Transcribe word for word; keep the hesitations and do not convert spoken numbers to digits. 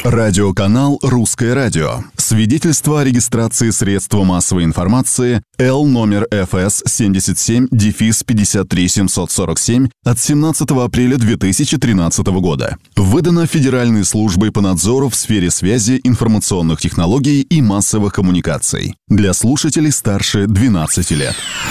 Радиоканал «Русское радио». Свидетельство о регистрации средства массовой информации Л номер эф эс семьдесят семь пятьдесят три семьсот сорок семь от семнадцатого апреля две тысячи тринадцатого года. Выдано Федеральной службой по надзору в сфере связи, информационных технологий и массовых коммуникаций. Для слушателей старше двенадцати лет.